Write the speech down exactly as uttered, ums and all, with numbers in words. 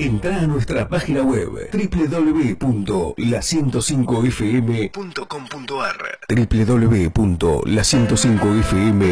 Entrá a nuestra página web doble u doble u doble u punto la ciento cinco f m punto com punto a r doble u doble u doble u punto la ciento cinco f m